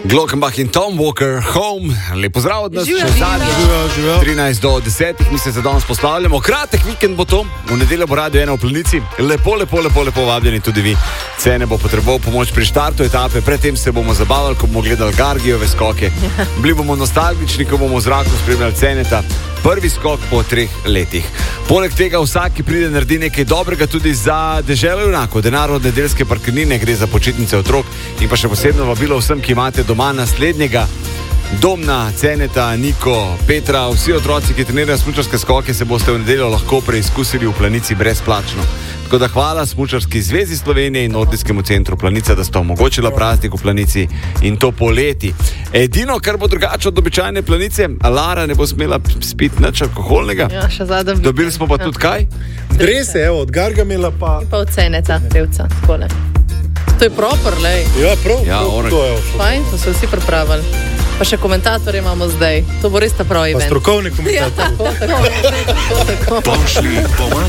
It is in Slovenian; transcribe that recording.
Glockenbach in Tom Walker, Home. Lepo zdrav od nas, Živjo, še zadnji 13 do 10, mi se danes postavljamo. Kratek vikend bo to, v nedeljo bo Radio 1 v Planici. Lepo vabljeni tudi vi. Cene bo potreboval pomoč pri štartu etape, predtem se bomo zabavali, ko bomo gledali Gargijeve skoke. Bili bomo nostalgični, ko bomo v zraku spremljali Ceneta. Prvi skok po 3 letih. Poleg tega vsak, ki pride, naredi nekaj dobrega tudi za deželo junakov. Denar od nedeljske parkirnine, gre za počitnice otrok in pa še posebno vabilo vsem, ki imate doma naslednjega Domna, Ceneta, Niko, Petra. Vsi otroci, ki trenirajo smučarske skoke, se boste v nedeljo lahko preizkusili v Planici brezplačno. Tako da hvala Smučarski zvezi Slovenije in Nordijskemu centru Planica, da sta omogočila praznik v Planici in to poleti. Edino, kar bo drugače od običajne Planice, Lara ne bo smela spiti nič alkoholnega. Ja, še zadnji. Dobili smo pa tudi kaj? Drese, evo, od Gargamela pa... Pa od Ceneta, pevca, takole. To je proper, lej. Ja, prav, Ja, prav, orek. to je. Fajn, to so vsi pripravili. Pa še komentatorje imamo zdaj. To bo res ta pravi Pa event. strokovni komentator. Ja, tako. Pošli